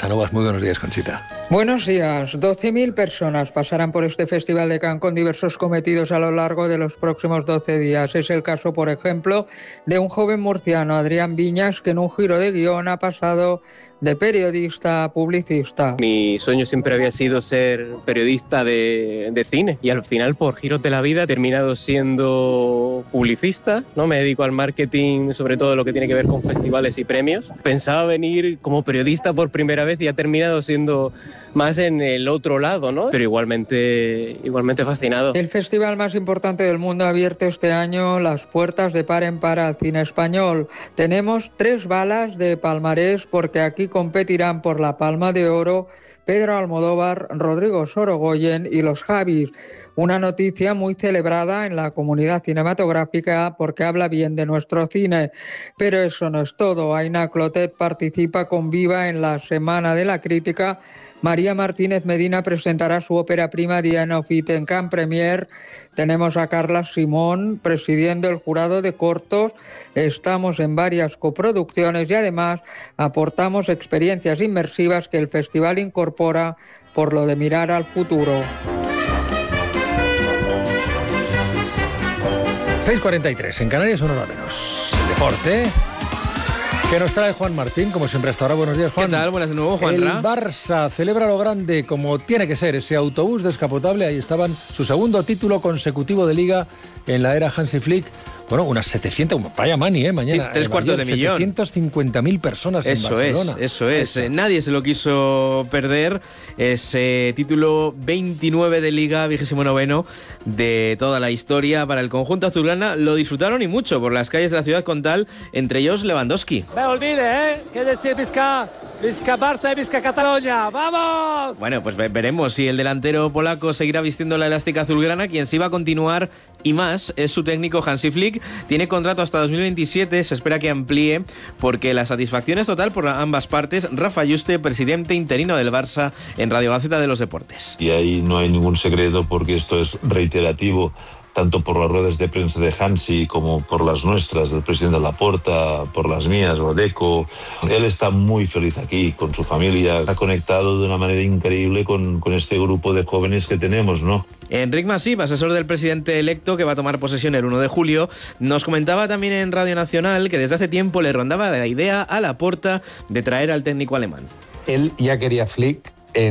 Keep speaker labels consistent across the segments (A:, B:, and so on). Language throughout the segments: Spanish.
A: Casanovas. Muy buenos días, Conchita.
B: Buenos días. 12.000 personas pasarán por este Festival de Cannes con diversos cometidos a lo largo de los próximos 12 días. Es el caso, por ejemplo, de un joven murciano, Adrián Viñas, que en un giro de guión ha pasado de periodista a publicista.
C: Mi sueño siempre había sido ser periodista de cine y al final, por giros de la vida, he terminado siendo publicista, ¿no? Me dedico al marketing, sobre todo lo que tiene que ver con festivales y premios. Pensaba venir como periodista por primera vez y ha terminado siendo más en el otro lado, ¿no? Pero igualmente fascinado.
B: El festival más importante del mundo ha abierto este año las puertas de par en par al cine español. Tenemos 3 balas de palmarés porque aquí competirán por la Palma de Oro Pedro Almodóvar, Rodrigo Sorogoyen y los Javis. Una noticia muy celebrada en la comunidad cinematográfica porque habla bien de nuestro cine. Pero eso no es todo. Aina Clotet participa con Viva en la Semana de la Crítica. María Martínez Medina presentará su ópera prima The End of It en Cannes Premier. Tenemos a Carla Simón presidiendo el jurado de cortos. Estamos en varias coproducciones y además aportamos experiencias inmersivas que el festival incorpora por lo de mirar al futuro.
A: 6:43, en Canarias 1 hora menos. Deporte. ¿Qué nos trae Juan Martín? Como siempre hasta ahora. Buenos días, Juan.
D: ¿Qué tal? Buenas de nuevo, Juan.
A: El Barça celebra lo grande como tiene que ser. Ese autobús descapotable, ahí estaban, su segundo título consecutivo de Liga en la era Hansi Flick. Bueno, unas 700, vaya mani, mañana.
D: Sí, 750.000.
A: 750.000 personas en Barcelona.
D: Eso es. Nadie se lo quiso perder. Ese título 29 de Liga, 29º de toda la historia para el conjunto azulgrana. Lo disfrutaron y mucho por las calles de la ciudad condal, entre ellos Lewandowski.
E: Me olvide, ¿Qué decir Vizca Barça y Vizca Cataluña? ¡Vamos!
D: Bueno, pues veremos si el delantero polaco seguirá vistiendo la elástica azulgrana. Quien sí va a continuar y más es su técnico Hansi Flick. Tiene contrato hasta 2027, se espera que amplíe porque la satisfacción es total por ambas partes. Rafa Yuste, presidente interino del Barça, en Radio Gaceta de los Deportes.
F: Y ahí no hay ningún secreto porque esto es reiterativo tanto por las ruedas de prensa de Hansi como por las nuestras, del presidente Laporta, por las mías, Rodeco. Él está muy feliz aquí, con su familia. Ha conectado de una manera increíble con este grupo de jóvenes que tenemos, ¿no?
D: Enric Masip, asesor del presidente electo que va a tomar posesión el 1 de julio, nos comentaba también en Radio Nacional que desde hace tiempo le rondaba la idea a Laporta de traer al técnico alemán.
G: Él ya quería Flick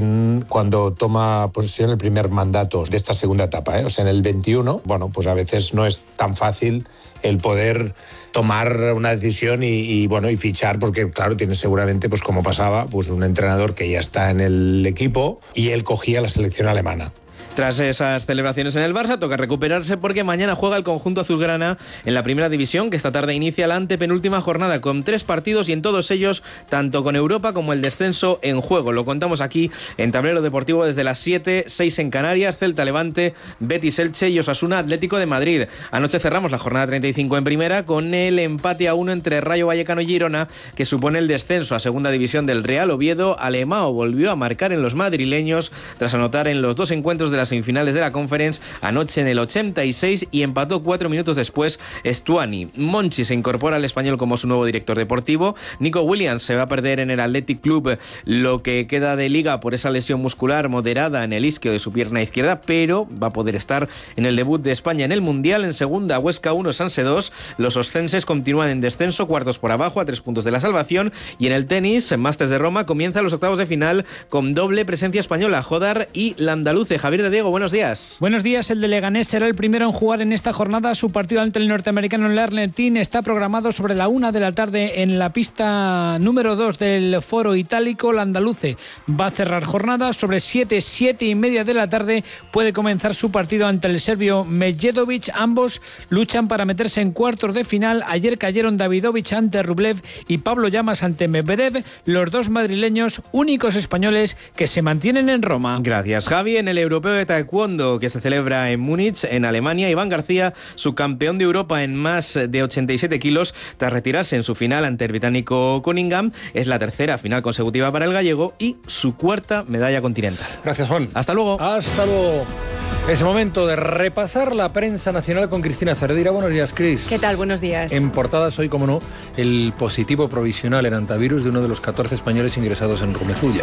G: cuando toma posesión el primer mandato de esta segunda etapa, O sea, en el 21, bueno, pues a veces no es tan fácil el poder tomar una decisión y fichar, porque claro, tiene seguramente, pues como pasaba, pues un entrenador que ya está en el equipo y él cogía la selección alemana.
D: Tras esas celebraciones en el Barça, toca recuperarse porque mañana juega el conjunto azulgrana en la primera división, que esta tarde inicia la antepenúltima jornada con 3 partidos y en todos ellos, tanto con Europa como el descenso en juego. Lo contamos aquí en Tablero Deportivo desde las 7, 6 en Canarias, Celta Levante, Betis Elche y Osasuna Atlético de Madrid. Anoche cerramos la jornada 35 en primera con el empate a 1 entre Rayo Vallecano y Girona, que supone el descenso a segunda división del Real Oviedo. Alemão volvió a marcar en los madrileños tras anotar en los 2 encuentros de las semifinales de la Conference, anoche en el 86 y empató 4 minutos después Stuani. Monchi se incorpora al Español como su nuevo director deportivo. Nico Williams se va a perder en el Athletic Club lo que queda de Liga por esa lesión muscular moderada en el isquio de su pierna izquierda, pero va a poder estar en el debut de España en el Mundial. En segunda, Huesca 1, Sanse 2. Los oscenses continúan en descenso, cuartos por abajo, a 3 puntos de la salvación. Y en el tenis, en Masters de Roma, comienzan los octavos de final con doble presencia española, Jodar y Landaluce. Javier de Diego, buenos días.
H: Buenos días. El de Leganés será el primero en jugar en esta jornada. Su partido ante el norteamericano Lernertin está programado sobre la 1 de la tarde en la pista número 2 del Foro Itálico. Landaluce va a cerrar jornada sobre 7 y media de la tarde. Puede comenzar su partido ante el serbio Medjedovic. Ambos luchan para meterse en cuartos de final. Ayer cayeron Davidovich ante Rublev y Pablo Llamas ante Medvedev, los dos madrileños únicos españoles que se mantienen en Roma.
D: Gracias, Javi. En el europeo de taekwondo que se celebra en Múnich, en Alemania, Iván García, subcampeón de Europa en más de 87 kilos, tras retirarse en su final ante el británico Cunningham. Es la tercera final consecutiva para el gallego y su cuarta medalla continental.
A: Gracias, Juan.
D: Hasta luego.
A: Hasta luego. Es momento de repasar la prensa nacional con Cristina Cerdira. Buenos días, Cris.
I: ¿Qué tal? Buenos días.
A: En portadas hoy, como no, el positivo provisional en antivirus de uno de los 14 españoles ingresados en Rumezulla.